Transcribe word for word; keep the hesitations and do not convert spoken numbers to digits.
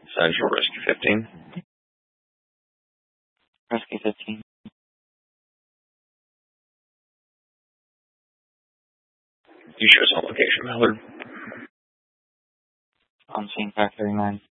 Central Rescue fifteen. Rescue fifteen. You show us on location, Mallard. On scene five thirty-nine.